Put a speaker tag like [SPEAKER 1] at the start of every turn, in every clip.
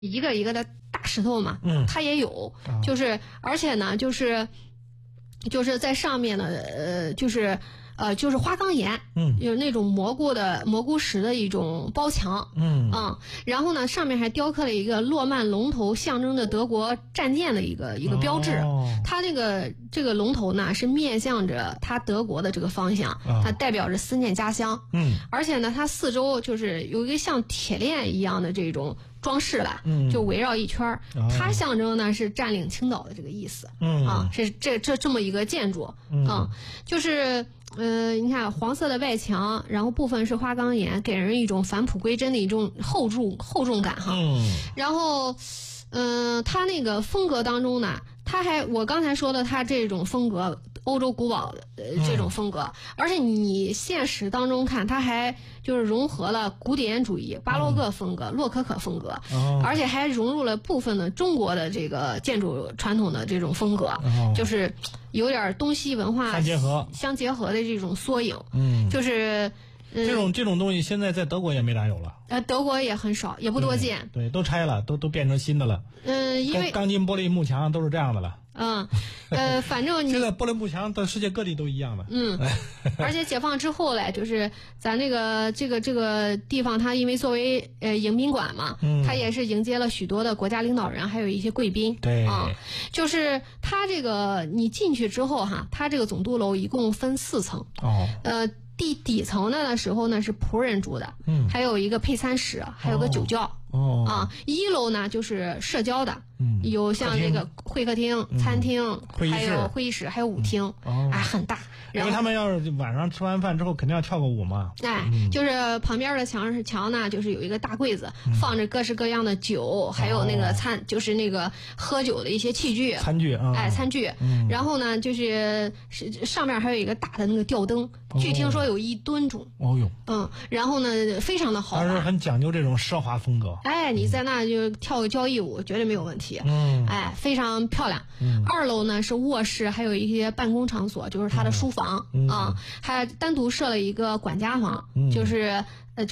[SPEAKER 1] 一个一个的大石头嘛，它也有，就是而且呢，就是在上面呢，就是花岗岩，有那种蘑菇石的一种包墙，然后呢，上面还雕刻了一个诺曼龙头，象征着德国战舰的一个标志。它这个龙头呢是面向着它德国的这个方向，它代表着思念家乡。而且呢，它四周就是有一个像铁链一样的这种装饰吧，就围绕一圈，它象征呢是占领青岛的这个意思。是这么一个建筑。就是你看黄色的外墙，然后部分是花岗岩，给人一种返璞归真的一种厚重感哈。然后它那个风格当中呢，我刚才说的它这种风格，欧洲古堡的这种风格，而且你现实当中看，它还就是融合了古典主义、巴洛克风格、洛可可风格，而且还融入了部分的中国的这个建筑传统的这种风格，就是有点东西文化相结合的这种缩影。就是
[SPEAKER 2] 这种东西现在在德国也没咋有了。
[SPEAKER 1] 德国也很少，也不多见。
[SPEAKER 2] 对，都拆了，都变成新的了。
[SPEAKER 1] 因为
[SPEAKER 2] 钢筋玻璃幕墙都是这样的了。
[SPEAKER 1] 反正
[SPEAKER 2] 现在玻璃幕墙到世界各地都一样的。
[SPEAKER 1] 而且解放之后嘞，就是咱这个地方，它因为作为迎宾馆嘛，它也是迎接了许多的国家领导人，还有一些贵宾。
[SPEAKER 2] 对
[SPEAKER 1] 就是它这个你进去之后哈，它这个总督楼一共分4层。底层的时候呢是仆人住的，还有一个配餐室，还有个酒窖。1楼呢就是社交的，有像那个会客厅、餐厅，还有会议室，还有舞厅，很大。
[SPEAKER 2] 因为他们要是晚上吃完饭之后肯定要跳个舞嘛。
[SPEAKER 1] 就是旁边的墙呢，就是有一个大柜子，放着各式各样的酒，还有那个就是那个喝酒的一些器具、餐具。然后呢，就是上面还有一个大的那个吊灯，据听说有1吨重。然后呢，非常的豪华。它是
[SPEAKER 2] 很讲究这种奢华风格。
[SPEAKER 1] 你在那就跳个交谊舞，绝对没有问题。非常漂亮。2楼呢是卧室，还有一些办公场所，就是他的书房。还单独设了一个管家房，就是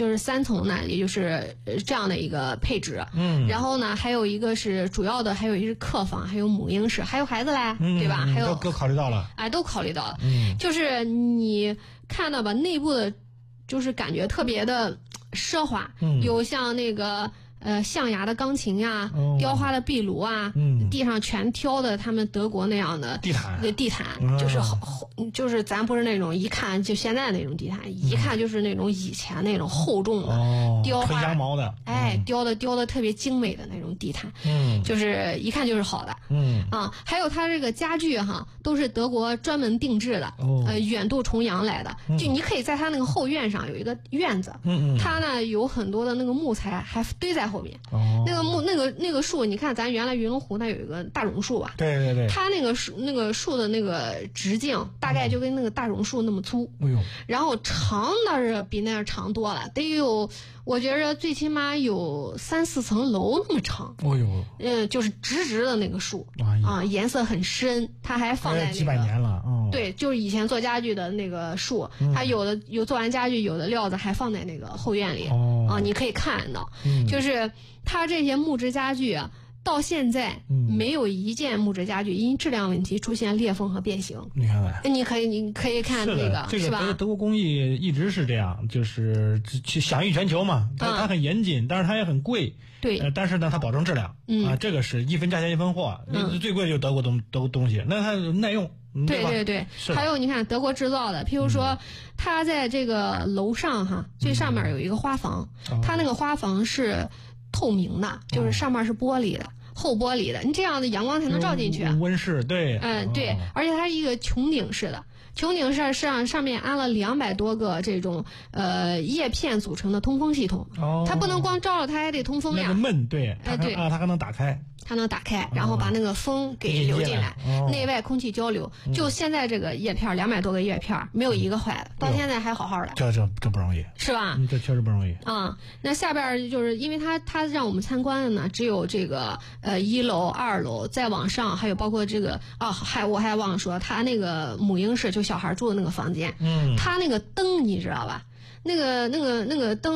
[SPEAKER 1] 3层呢，也就是这样的一个配置。然后呢，还有一个是主要的，还有一个是客房，还有母婴室，还有孩子嘞，对吧？还有
[SPEAKER 2] 都考虑到了。
[SPEAKER 1] 都考虑到了。就是你看到吧，内部的，就是感觉特别的奢华，有像那个象牙的钢琴呀，雕花的壁炉啊，地上全挑的他们德国那样的地毯，就是咱不是那种一看就现在那种地毯，一看就是那种以前那种厚重的雕花，
[SPEAKER 2] 纯羊毛的，
[SPEAKER 1] 雕的特别精美的那种地毯，就是一看就是好的。还有它这个家具哈，都是德国专门定制的，远渡重洋来的，就你可以在它那个后院上有一个院子，它呢有很多的那个木材还堆在后面。那个树，你看咱原来云龙湖那有一个大榕树吧？
[SPEAKER 2] 对，
[SPEAKER 1] 它那个树的那个直径大概就跟那个大榕树那么粗。然后长的是比那长多了，得有，我觉着最起码有3、4层楼那么长。就是直的那个树颜色很深，它还放在那个
[SPEAKER 2] 几百年了。
[SPEAKER 1] 对，就是以前做家具的那个树，它有做完家具，有的料子还放在那个后院里。你可以看到，就是它这些木质家具啊，到现在没有一件木质家具因质量问题出现裂缝和变形。
[SPEAKER 2] 你看看，
[SPEAKER 1] 你可以看这个
[SPEAKER 2] 德国工艺一直是这样，就是去享誉全球嘛。它很严谨，但是它也很贵。
[SPEAKER 1] 对，
[SPEAKER 2] 但是呢，它保证质量。这个是一分价钱一分货。最贵就是德国东西，那它耐用。
[SPEAKER 1] 对，还有你看德国制造的，譬如说，它在这个楼上哈，最上面有一个花房，它那个花房是透明的，就是上面是玻璃的，厚玻璃的，你这样的阳光才能照进去。
[SPEAKER 2] 温室，对。
[SPEAKER 1] 对，而且它是一个穹顶式的。穹顶式上面安了200多个这种叶片组成的通风系统。它不能光照了，它还得通风呀。
[SPEAKER 2] 那个闷，对。对。它还能打开。
[SPEAKER 1] 它能打开，然后把那个风给流进来，内外空气交流。就现在这个叶片200多个叶片，没有一个坏的，到现在还好好的。
[SPEAKER 2] 这不容易，
[SPEAKER 1] 是吧？
[SPEAKER 2] 这确实不容易。
[SPEAKER 1] 那下边就是因为它让我们参观的呢，只有这个1楼、2楼，再往上还有包括这个我还忘了说，它那个母婴室就小孩住的那个房间，它那个灯你知道吧？那个灯，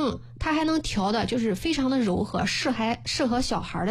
[SPEAKER 1] 它还能调的就是非常的柔和，适合小孩的